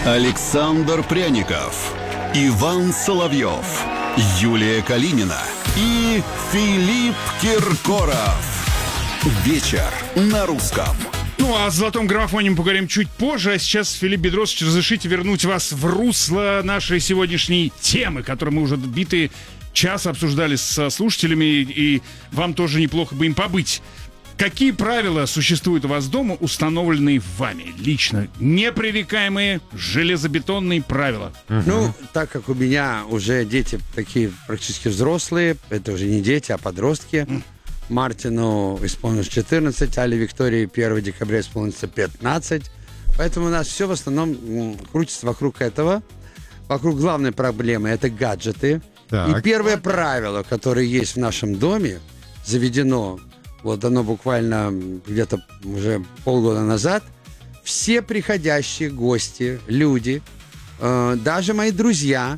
Александр Пряников, Иван Соловьев, Юлия Калинина и Филипп Киркоров. Вечер на русском. Ну, а о золотом граммофоне мы поговорим чуть позже. А сейчас, Филипп Бедросович, разрешите вернуть вас в русло нашей сегодняшней темы, которую мы уже битый час обсуждали со слушателями, и вам тоже неплохо бы им побыть. Какие правила существуют у вас дома, установленные вами лично? Непререкаемые железобетонные правила. Ну, так как у меня уже дети такие практически взрослые, это уже не дети, а подростки. Мартину исполнилось 14, Али Виктории 1 декабря исполнится 15. Поэтому у нас все в основном крутится вокруг этого. Вокруг главной проблемы — это гаджеты. Так. И первое правило, которое есть в нашем доме, заведено, вот оно буквально где-то уже полгода назад. Все приходящие гости, люди, даже мои друзья,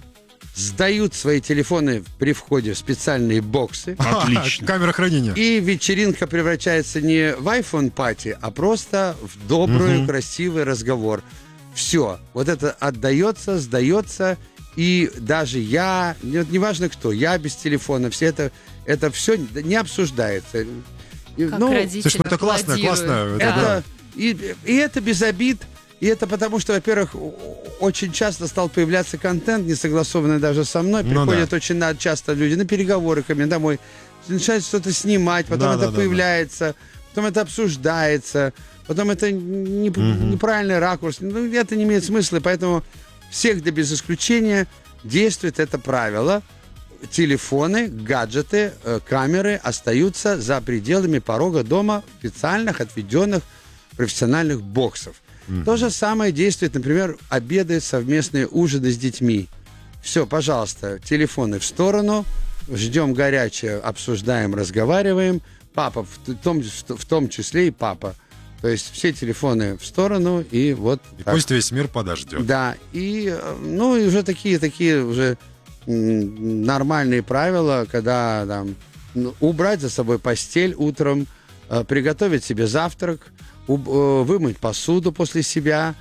сдают свои телефоны при входе в специальные боксы. Отлично. Камера хранения. И вечеринка превращается не в iPhone-пати, а просто в добрый, красивый разговор. Все. Вот это отдается, сдается. И даже я, неважно кто, я без телефона, все это все не обсуждается. Как родители Слушай, ну это классно, аплодируют. классно. И это без обид. И это потому, что, во-первых, очень часто стал появляться контент, не согласованный даже со мной. Приходят очень часто люди на переговоры ко мне домой, начинают что-то снимать, потом это появляется, потом это обсуждается, потом это неправильный ракурс. Ну, это не имеет смысла, и поэтому всегда без исключения действует это правило. Телефоны, гаджеты, камеры остаются за пределами порога дома в специальных, отведенных профессиональных боксов. То же самое действует, например, обеды, совместные ужины с детьми. Все, пожалуйста, телефоны в сторону, ждем горячее, обсуждаем, разговариваем. Папа, в том числе и папа. То есть все телефоны в сторону, и вот... И пусть весь мир подождет. Да, и уже такие уже нормальные правила, когда там убрать за собой постель утром, приготовить себе завтрак, вымыть посуду после себя,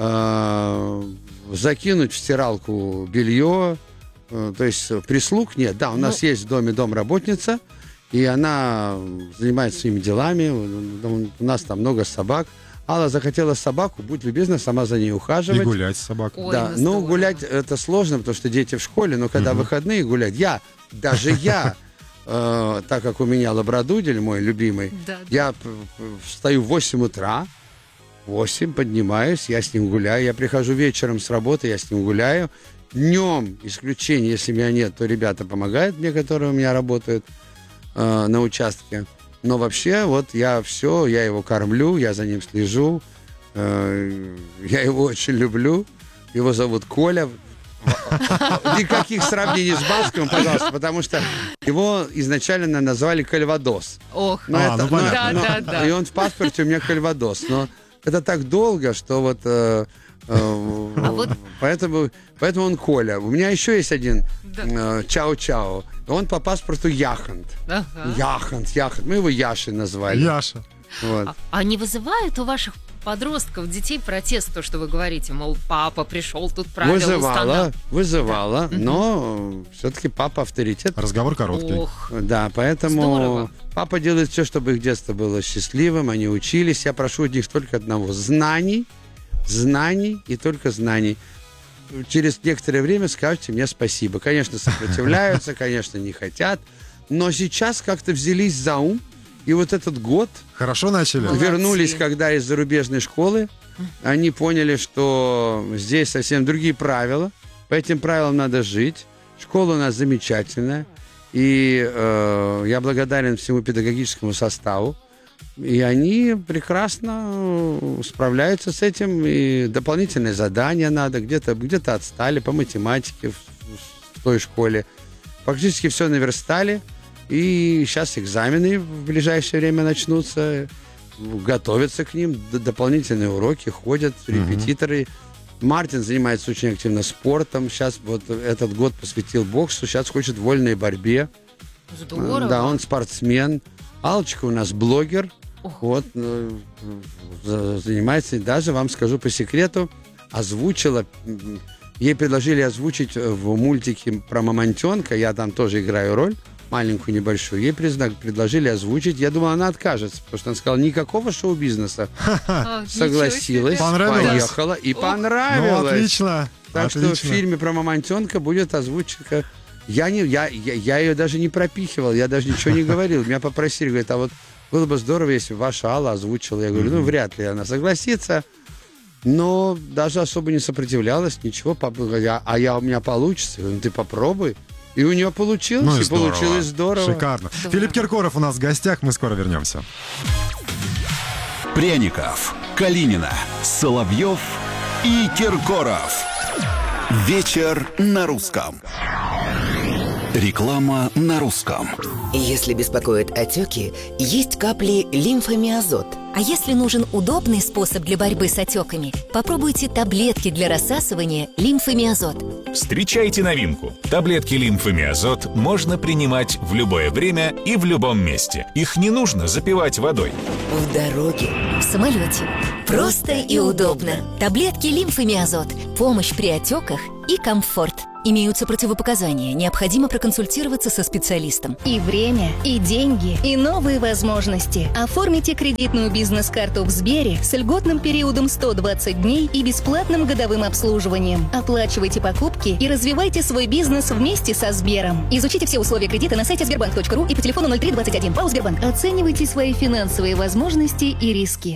закинуть в стиралку белье. То есть прислуг нет. Да, у нас есть в доме домработница, и она занимается своими делами. У нас там много собак. Алла захотела собаку, будь любезна, сама за ней ухаживать. И гулять с собакой. Ой, Да, здорово. гулять это сложно, потому что дети в школе, но когда выходные гулять, даже я, так как у меня лабрадудель мой любимый, Да, я встаю в 8 утра, 8, поднимаюсь, я с ним гуляю, я прихожу вечером с работы, я с ним гуляю. Днем, исключение, если меня нет, то ребята помогают мне, которые у меня работают на участке. Но вообще, вот я его кормлю, я за ним слежу, я его очень люблю. Его зовут Коля. Никаких сравнений с Басковым, пожалуйста, потому что его изначально назвали Кальвадос. Ох, понятно. да. И он в паспорте у меня Кальвадос. Но это так долго, что вот... Поэтому он Коля. У меня еще есть один Чао-Чао. Он по паспорту Яхонт. Ага. Яхонт. Мы его Яшей назвали. Яша. Вот. А не вызывает у ваших подростков, детей протест, то, что вы говорите, мол, папа пришел, тут правила Вызывала, но все-таки папа авторитет. Разговор короткий. Ох, Да, поэтому здорово. папа делает все, чтобы их детство было счастливым, они учились. Я прошу от них только одного: знаний и только знаний. Через некоторое время скажете мне спасибо. Конечно, сопротивляются, конечно, не хотят, но сейчас как-то взялись за ум, и вот этот год Хорошо начали? Молодцы. вернулись, когда из зарубежной школы, они поняли, что здесь совсем другие правила, по этим правилам надо жить. Школа у нас замечательная, и я благодарен всему педагогическому составу. И они прекрасно справляются с этим. И дополнительные задания надо. Где-то отстали по математике в той школе. Практически все наверстали. И сейчас экзамены в ближайшее время начнутся. Готовятся к ним. Дополнительные уроки ходят, репетиторы. Мартин занимается очень активно спортом. Сейчас вот этот год посвятил боксу. Сейчас хочет в вольной борьбе. здорово. Да, он спортсмен. Аллочка у нас блогер. Ох. Вот, занимается, даже вам скажу по секрету, озвучила, ей предложили озвучить в мультике про Мамонтенка, я там тоже играю роль, маленькую, небольшую, ей предложили озвучить, я думал, она откажется, потому что она сказала, никакого шоу-бизнеса. Согласилась, поехала и понравилось. Ну, отлично. Так что в фильме про Мамонтенка будет озвучка. Я ее даже не пропихивал, я даже ничего не говорил. Меня попросили, говорят, а вот было бы здорово, если бы ваша Алла озвучила. Я говорю, ну, вряд ли она согласится. Но даже особо не сопротивлялась, ничего. У меня получится. Я говорю, ну, ты попробуй. И у нее получилось, ну, и получилось здорово. Шикарно. Филипп Киркоров у нас в гостях, мы скоро вернемся. Пряников, Калинина, Соловьев и Киркоров. Вечер на русском. Реклама на русском. Если беспокоят отеки, есть капли лимфомиазот. А если нужен удобный способ для борьбы с отеками, попробуйте таблетки для рассасывания лимфомиазот. Встречайте новинку. Таблетки лимфомиазот можно принимать в любое время и в любом месте. Их не нужно запивать водой. В дороге. В самолете. Просто и удобно. Таблетки лимфомиазот. Помощь при отеках и комфорт. Имеются противопоказания. Необходимо проконсультироваться со специалистом. И время, и деньги, и новые возможности. Оформите кредитную бизнес-карту в Сбере с льготным периодом 120 дней и бесплатным годовым обслуживанием. Оплачивайте покупки и развивайте свой бизнес вместе со Сбером. Изучите все условия кредита на сайте sberbank.ru и по телефону 0321. ПАО Сбербанк. Оценивайте свои финансовые возможности и риски.